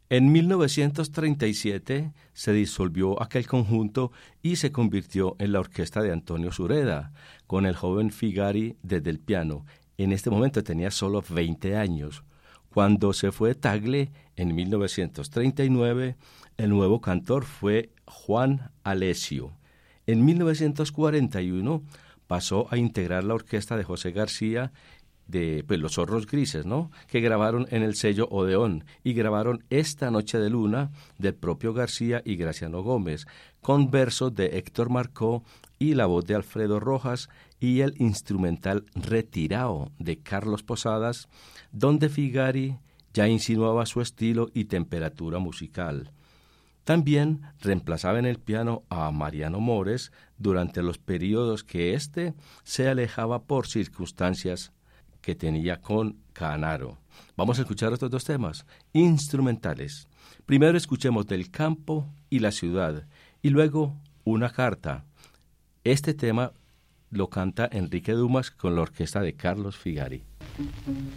En 1937 se disolvió aquel conjunto y se convirtió en la orquesta de Antonio Sureda, con el joven Figari desde el piano. En este momento tenía solo 20 años. Cuando se fue Tagle en 1939, el nuevo cantor fue Juan Alessio. En 1941 pasó a integrar la orquesta de José García de Los Zorros Grises, ¿no?, que grabaron en el sello Odeón y grabaron Esta Noche de Luna del propio García y Graciano Gómez, con versos de Héctor Marcó y la voz de Alfredo Rojas y el instrumental Retirao de Carlos Posadas, donde Figari ya insinuaba su estilo y temperatura musical. También reemplazaba en el piano a Mariano Mores durante los periodos que éste se alejaba por circunstancias que tenía con Canaro. Vamos a escuchar estos dos temas instrumentales. Primero escuchemos Del campo y la ciudad y luego Una carta. Este tema lo canta Enrique Dumas con la orquesta de Carlos Figari.